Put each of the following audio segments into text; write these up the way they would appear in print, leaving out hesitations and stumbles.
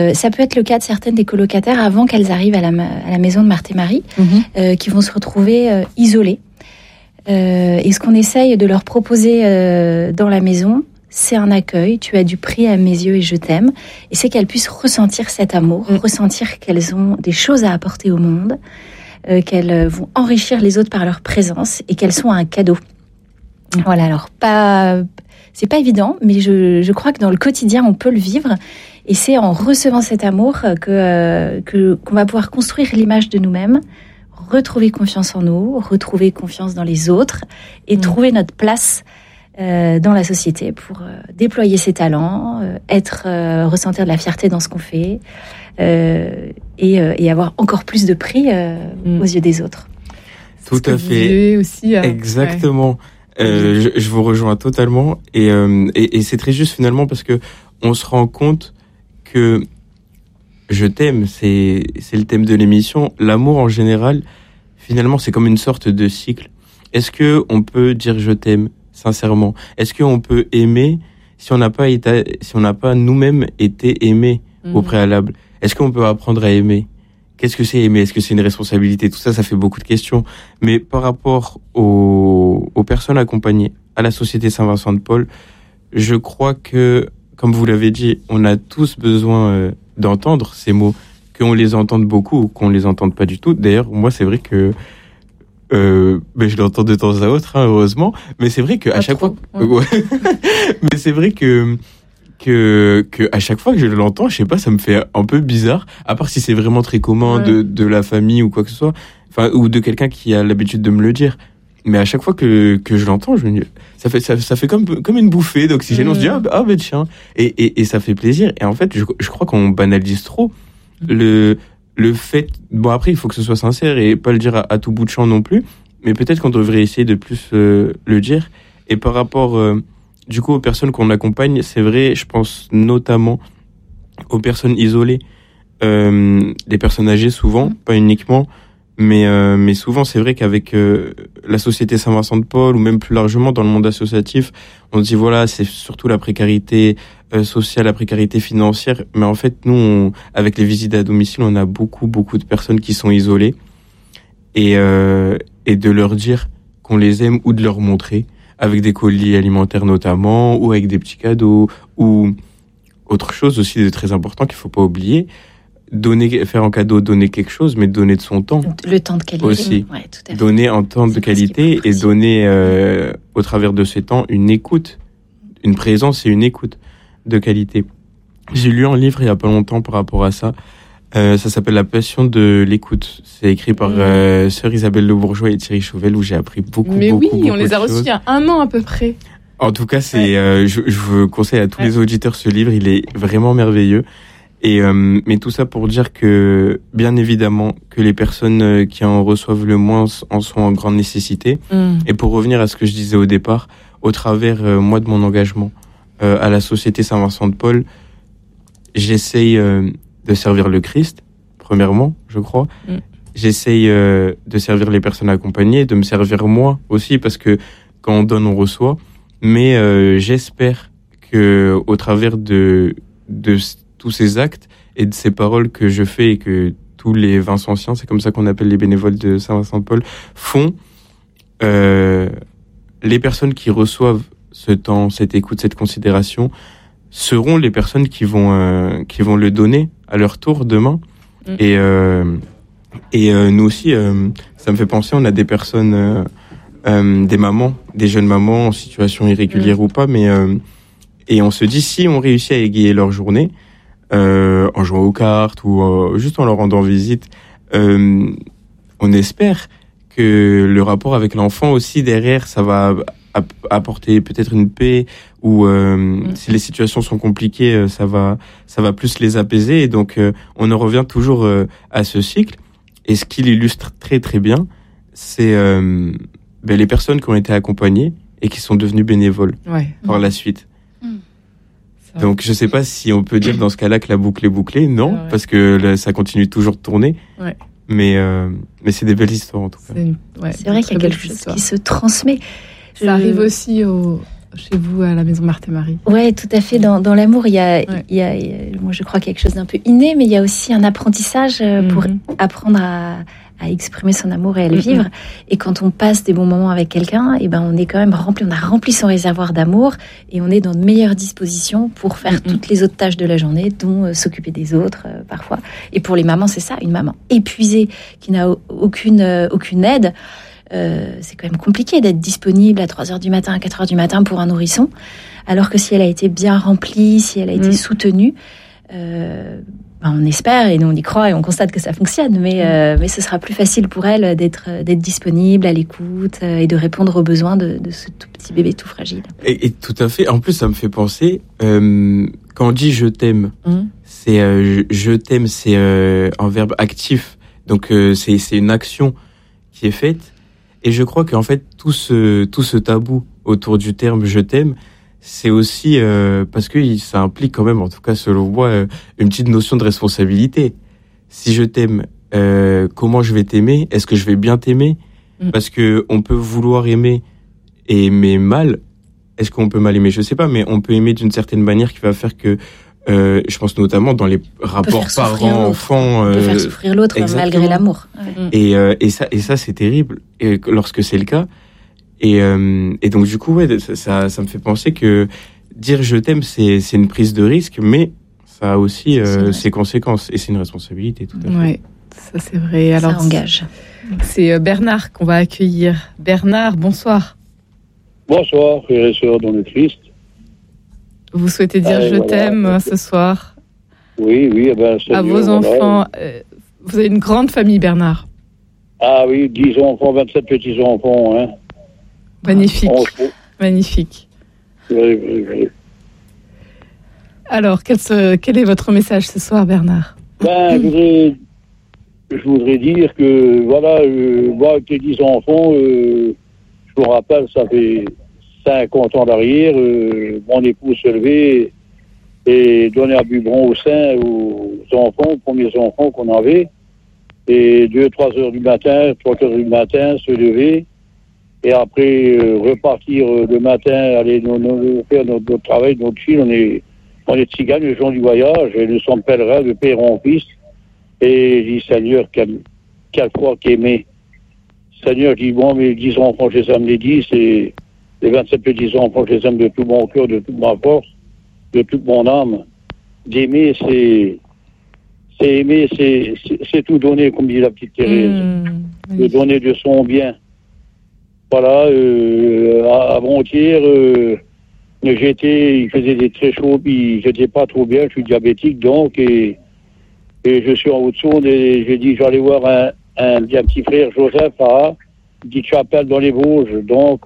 Ça peut être le cas de certaines des colocataires avant qu'elles arrivent à la maison de Marthe et Marie, qui vont se retrouver isolées. Et ce qu'on essaye de leur proposer dans la maison, c'est un accueil. Tu as du prix à mes yeux et je t'aime. Et c'est qu'elles puissent ressentir cet amour, ressentir qu'elles ont des choses à apporter au monde, qu'elles vont enrichir les autres par leur présence et qu'elles sont un cadeau. Voilà, alors c'est pas évident, mais je crois que dans le quotidien, on peut le vivre. Et c'est en recevant cet amour qu'on va pouvoir construire l'image de nous-mêmes, retrouver confiance en nous, retrouver confiance dans les autres et trouver notre place dans la société pour déployer ses talents, ressentir de la fierté dans ce qu'on fait et avoir encore plus de prix aux yeux des autres. Tout à fait. Aussi, exactement. Ouais. Je vous rejoins totalement et c'est très juste finalement parce que on se rend compte que je t'aime, c'est le thème de l'émission. L'amour en général, finalement, c'est comme une sorte de cycle. Est-ce que on peut dire je t'aime sincèrement? Est-ce qu'on peut aimer si on n'a pas nous-mêmes été aimés au préalable? Est-ce qu'on peut apprendre à aimer? Qu'est-ce que c'est aimer? Est-ce que c'est une responsabilité? Tout ça, ça fait beaucoup de questions. Mais par rapport aux personnes accompagnées, à la Société Saint-Vincent de Paul, je crois que, comme vous l'avez dit, on a tous besoin d'entendre ces mots, qu'on les entende beaucoup ou qu'on les entende pas du tout. D'ailleurs, moi, c'est vrai que je l'entends de temps à autre, hein, heureusement. Mais c'est vrai que à chaque fois, mais c'est vrai que à chaque fois que je l'entends, je sais pas, ça me fait un peu bizarre. À part si c'est vraiment très commun de la famille ou quoi que ce soit, enfin ou de quelqu'un qui a l'habitude de me le dire. Mais à chaque fois que je l'entends, je me dis, ça fait comme une bouffée d'oxygène. On se dit ben tiens, et ça fait plaisir. Et en fait, je crois qu'on banalise trop le fait. Bon après, il faut que ce soit sincère et pas le dire à tout bout de champ non plus. Mais peut-être qu'on devrait essayer de plus le dire. Et par rapport du coup aux personnes qu'on accompagne, c'est vrai, je pense notamment aux personnes isolées, les personnes âgées souvent, pas uniquement. Mais souvent, c'est vrai qu'avec la Société Saint-Vincent de Paul, ou même plus largement dans le monde associatif, on se dit, voilà, c'est surtout la précarité sociale, la précarité financière. Mais en fait, nous, avec les visites à domicile, on a beaucoup de personnes qui sont isolées. Et de leur dire qu'on les aime ou de leur montrer, avec des colis alimentaires notamment, ou avec des petits cadeaux, ou autre chose aussi de très important qu'il faut pas oublier. Faire en cadeau, donner quelque chose, mais donner de son temps. Le temps de qualité. Aussi. Ouais, tout à fait. Donner un temps de qualité et donner, au travers de ce temps, une écoute, une présence et une écoute de qualité. J'ai lu un livre il y a pas longtemps par rapport à ça. Ça s'appelle La passion de l'écoute. C'est écrit par sœur Isabelle Le Bourgeois et Thierry Chauvel, où j'ai appris beaucoup Mais beaucoup on les a reçus il y a 1 an à peu près. En tout cas, je vous conseille à tous les auditeurs ce livre. Il est vraiment merveilleux. Et mais tout ça pour dire que, bien évidemment, que les personnes qui en reçoivent le moins en sont en grande nécessité. Et pour revenir à ce que je disais au départ, au travers, moi, de mon engagement à la Société Saint-Vincent de Paul, j'essaye de servir le Christ, premièrement, je crois. J'essaye de servir les personnes accompagnées, de me servir moi aussi, parce que quand on donne, on reçoit. Mais j'espère que au travers de tous ces actes et de ces paroles que je fais et que tous les Vincentiens, c'est comme ça qu'on appelle les bénévoles de Saint-Vincent de Paul, font, les personnes qui reçoivent ce temps, cette écoute, cette considération, seront les personnes qui vont le donner à leur tour demain. Et nous aussi, ça me fait penser, on a des personnes, des mamans, des jeunes mamans en situation irrégulière ou pas, mais et on se dit, si on réussit à égayer leur journée, en jouant aux cartes ou juste en leur rendant visite, on espère que le rapport avec l'enfant aussi derrière, ça va apporter peut-être une paix, ou si les situations sont compliquées, ça va plus les apaiser. Et donc on en revient toujours à ce cycle. Et ce qui l'illustre très très bien, c'est les personnes qui ont été accompagnées et qui sont devenues bénévoles par la suite. Donc je sais pas si on peut dire dans ce cas-là que la boucle est bouclée, non, parce que ça continue toujours de tourner. Mais c'est des belles histoires en tout cas. C'est vrai qu'il y a quelque chose qui se transmet. Ça arrive aussi aux chez vous à la maison Marthe et Marie. Ouais, tout à fait. Dans l'amour, il y a, moi je crois quelque chose d'un peu inné, mais il y a aussi un apprentissage pour apprendre à exprimer son amour et à le vivre. Et quand on passe des bons moments avec quelqu'un, et ben on est quand même rempli, on a rempli son réservoir d'amour et on est dans de meilleures dispositions pour faire toutes les autres tâches de la journée, dont s'occuper des autres parfois. Et pour les mamans, c'est ça, une maman épuisée qui n'a aucune aide. C'est quand même compliqué d'être disponible à 3h du matin, à 4h du matin pour un nourrisson, alors que si elle a été bien remplie, si elle a été soutenue, on espère et nous on y croit et on constate que ça fonctionne, mais ce sera plus facile pour elle d'être disponible, à l'écoute et de répondre aux besoins de ce tout petit bébé tout fragile. Et tout à fait. En plus, ça me fait penser, quand on dit je t'aime, c'est je t'aime, c'est un verbe actif, donc c'est une action qui est faite. Et je crois qu'en fait, tout ce tabou autour du terme « je t'aime », c'est aussi parce que ça implique quand même, en tout cas selon moi, une petite notion de responsabilité. Si je t'aime, comment je vais t'aimer ? Est-ce que je vais bien t'aimer ? Parce que on peut vouloir aimer et aimer mal. Est-ce qu'on peut mal aimer ? Je sais pas, mais on peut aimer d'une certaine manière qui va faire que je pense notamment dans les rapports parents-enfants. On peut faire souffrir l'autre malgré l'amour. Ouais. Et ça c'est terrible lorsque c'est le cas. Et donc du coup, ça me fait penser que dire je t'aime, c'est une prise de risque, mais ça a aussi ses conséquences et c'est une responsabilité tout à fait. Oui, ça c'est vrai. Alors, ça engage. C'est Bernard qu'on va accueillir. Bernard, bonsoir. Bonsoir, frères et sœurs dans le Christ. Vous souhaitez dire je t'aime ce soir ? Oui, Seigneur, à vos enfants. Vous avez une grande famille, Bernard. Ah oui, 10 enfants, 27 petits-enfants. Hein. Magnifique. Magnifique. Oui. Alors, quel est votre message ce soir, Bernard ? Je voudrais dire que, moi, avec les 10 enfants, je me rappelle, ça fait 50 ans d'arrière, mon épouse se levait et donnait un biberon au sein aux enfants, aux premiers enfants qu'on avait. Et 2-3 heures du matin, 3 heures du matin, se lever. Et après, repartir le matin, aller faire notre travail, notre fil. On est tziganes, les gens du voyage, et nous sommes pèlerins de père en fils. Et je dis, Seigneur, quelle foi qu'aimer. Seigneur, je dis, bon, mes 10 enfants, je les aime les 10, et les 27 petits enfants, je les aime de tout mon cœur, de toute ma force, de toute mon âme. D'aimer, c'est aimer, c'est tout donner, comme dit la petite Thérèse. De donner de son bien. Voilà, avant-hier, il faisait des très chaud, puis j'étais pas trop bien, je suis diabétique, donc, et je suis en Haute-Saône, et j'ai dit, j'allais voir un petit frère, Joseph, à une petite chapelle dans les Vosges, donc,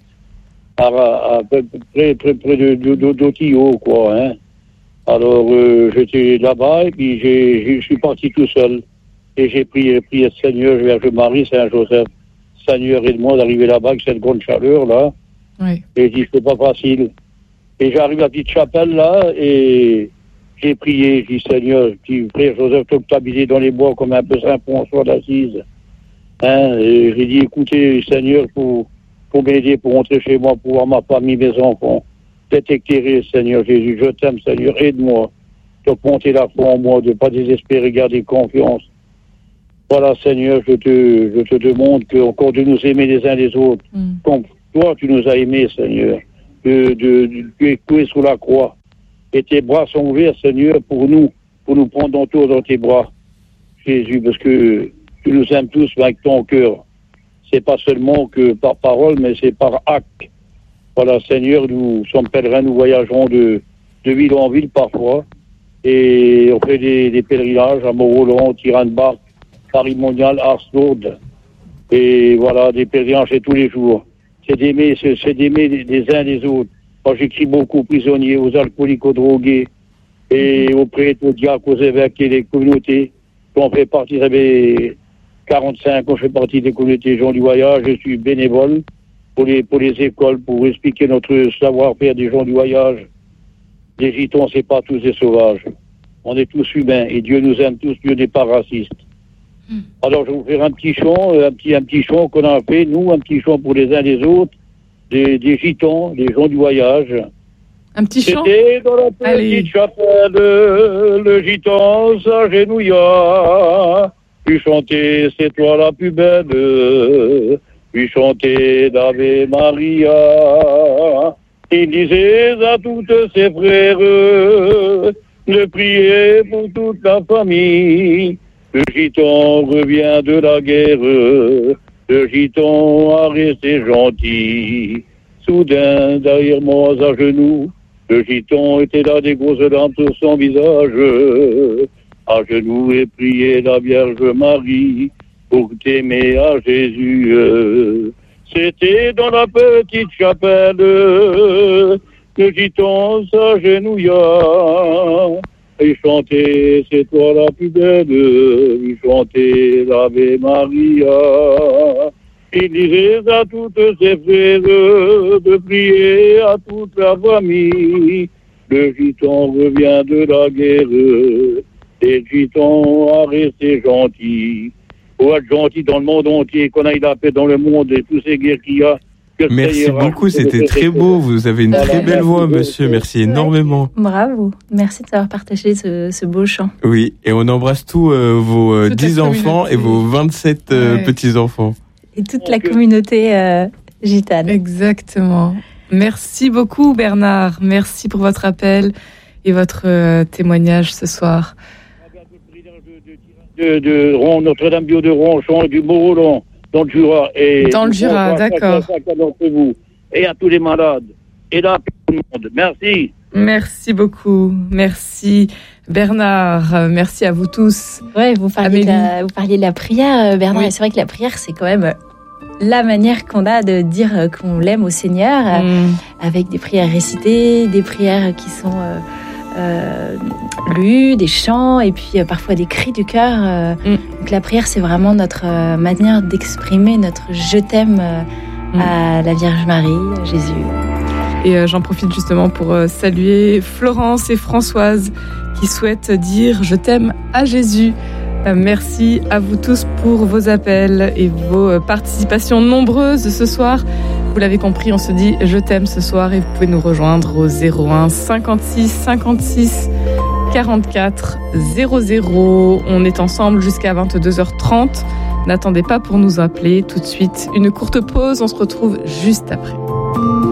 à peu près d'Otillot, quoi, hein. Alors, j'étais là-bas, et puis je suis parti tout seul, et j'ai prié le Seigneur, Vierge Marie, Saint-Joseph. Seigneur, aide-moi d'arriver là-bas avec cette grande chaleur, là. Oui. Et je dis, c'est pas facile. Et j'arrive à la petite chapelle, là, et j'ai prié. Je dis, Seigneur, petit frère Joseph, t'habiller dans les bois comme un peu Saint-François d'Assise. Hein, et j'ai dit, écoutez, Seigneur, pour m'aider, pour rentrer chez moi, pour voir ma famille, mes enfants. T'es éclairé, Seigneur Jésus. Je t'aime, Seigneur, aide-moi. De monter la foi en moi, de ne pas désespérer, garder confiance. Voilà, Seigneur, je te demande encore de nous aimer les uns les autres. Comme toi, tu nous as aimés, Seigneur. Tu es cloué sous la croix. Et tes bras sont ouverts, Seigneur, pour nous prendre dans tes bras. Jésus, parce que tu nous aimes tous avec ton cœur. C'est pas seulement que par parole, mais c'est par acte. Voilà, Seigneur, nous sommes pèlerins, nous voyageons de ville en ville parfois. Et on fait des pèlerinages à Mont-Roland, Tirane-Barque, Paris-Monial, Ars-Lourdes. Et voilà, des pèlerinages tous les jours. C'est d'aimer les uns les autres. Moi, j'écris beaucoup aux prisonniers, aux alcooliques, aux drogués, et aux prêtres, aux diacres, aux évêques et les communautés. On fait partie, j'avais 45 ans, je fais partie des communautés gens du voyage. Je suis bénévole pour les écoles, pour expliquer notre savoir-faire des gens du voyage. Les gitans, c'est pas tous des sauvages. On est tous humains et Dieu nous aime tous, Dieu n'est pas raciste. Alors je vais vous faire un petit chant qu'on a fait, nous, un petit chant pour les uns les autres. des gitans, des gens du voyage. Un petit chant. C'était dans la Allez. petite chapelle, le gitan s'agenouilla, puis chanter c'est toi la plus belle, puis chanter d'Ave Maria. Il disait à toutes ses frères de prier pour toute la famille. Le gitan revient de la guerre, le gitan a resté gentil. Soudain, derrière moi, à genoux, le gitan était là, des grosses larmes sur son visage. À genoux et priait la Vierge Marie pour t'aimer à Jésus. C'était dans la petite chapelle, le gitan s'agenouilla. Il chantait, c'est toi la plus belle, il chantait l'Ave Maria. Il disait à toutes ses frères de prier à toute la famille. Le gitan revient de la guerre, et le gitan a resté gentil. Pour être gentil dans le monde entier, qu'on aille la paix dans le monde et toutes ces guerres qu'il y a. Merci beaucoup, c'était très beau. Vous avez une très belle voix, monsieur. Merci énormément. Bravo. Merci d'avoir partagé ce beau chant. Oui, et on embrasse tous vos Toute 10 la enfants et vos 27 petits-enfants. Et toute la communauté gitane. Exactement. Merci beaucoup, Bernard. Merci pour votre appel et votre témoignage ce soir. De Ron, Notre-Dame Bio de Ronchon et du Mont-Roland, dans le Jura. Dans le Jura, d'accord. Et à tous les malades. Et là, tout le monde. Merci. Merci beaucoup. Merci, Bernard. Merci à vous tous. Ouais, vous parliez de la prière, Bernard. Oui. Et c'est vrai que la prière, c'est quand même la manière qu'on a de dire qu'on l'aime au Seigneur, avec des prières récitées, des prières qui sont lues, des chants, et puis parfois des cris du cœur. Donc la prière, c'est vraiment notre manière d'exprimer notre je t'aime à la Vierge Marie, à Jésus. Et j'en profite justement pour saluer Florence et Françoise qui souhaitent dire je t'aime à Jésus. Merci à vous tous pour vos appels et vos participations nombreuses ce soir. Vous l'avez compris, on se dit je t'aime ce soir et vous pouvez nous rejoindre au 01 56 56 44 00. On est ensemble jusqu'à 22h30. N'attendez pas pour nous appeler tout de suite. Une courte pause, on se retrouve juste après.